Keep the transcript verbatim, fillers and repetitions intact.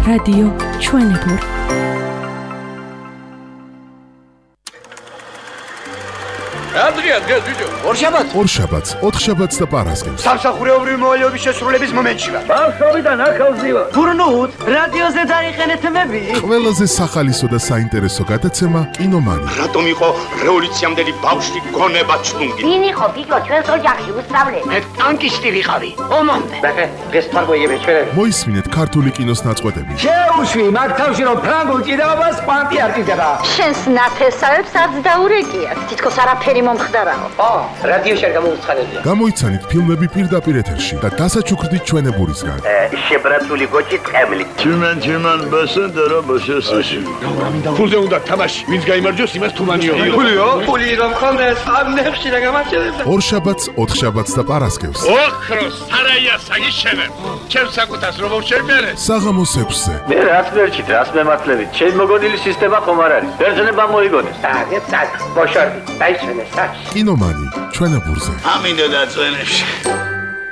რადიო ჩვენებურ. Adria, დღეს ბიჭო. ორშაბათს. ორშაბათს, ოთხშაბათს და პარასკევს. სამსახურეობრივი მოვალეობის შესრულების მომენტში ვარ. ბავშვობიდან ახალზი ვარ. გურნუთ, რადიოზე დაიყენეთ მები. ყველაზე სახალისო და საინტერესო გადაცემა კინომანი. რატომ იყო რევოლუციამდელი ბავშვი გონება ჩუნგი? ვინ იყო ბიჭო ჩვენს ოჯახში უსწავლელი? მე ტანკისტი ვიყავი. ომამდე. ბახე, დღეს თარგოიები ჩვენები. მოისმინეთ ქართული კინოს ნაწყვეტები. შეუშვი, მაგ თავში რომ ფრანგულ ჭიდაობას კვანტი არ ჭიდდება. შენს ნათესავებს არც დაურეკიათ. თითქოს არაფერი მომხდარაო. ო, რადიოში არ გამოუცხადებია. გამოიცანით ფილმები პირდაპირ ეთერში და დასაჩუქრდით ჩვენებურისგან. შებრაცული გოჭი ტყემლი. ჩიმენ ჩიმენ ბასენდერა ბაშესაში. ფულზე უნდა თამაში. ვინც გაიმარჯვოს, იმას თუმანიო. ფულიო? ფული რომ ხონდეს, ამ ნებში და გამაჩერებს. ორშაბათს, ოთხშაბათს და პარასკევს. ოქროს სარაია საგიშენებ. ჩემ საკუთას რომ შევმერე. საღამოს ექვსზე. მე რაც მერჩით, რაც მემართლებით. ჩემ მოგონილი სისტემა ხომ არ არის. ბერძნება მოიგონეს. აი, წაკ, ბოშარდი, დაიჩვენეს. კინომანი ჩვენებურზე. ამინდა და წვენებში.